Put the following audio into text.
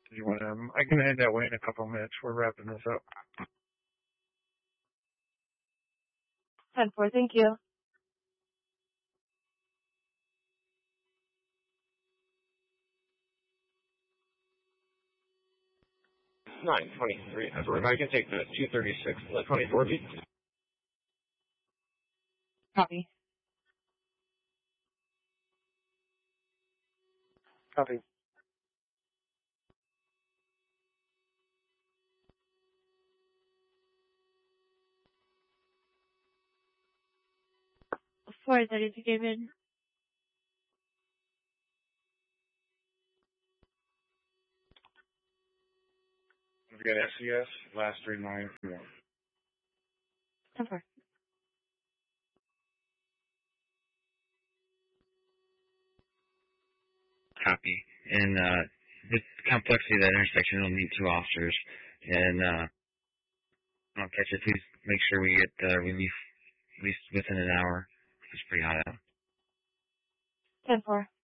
You want I can head that way in a couple of minutes. We're wrapping this up. 10-4, thank you. Nine 23. If I can take the 236, the 24 beat. Copy. Copy. Four 32, David. We've got SES, last 3 9 more. 10-4. Copy. And the complexity of that intersection will need 2 officers. And I'll catch it. Please make sure we get relief at least within an hour. It's pretty hot out. 10-4.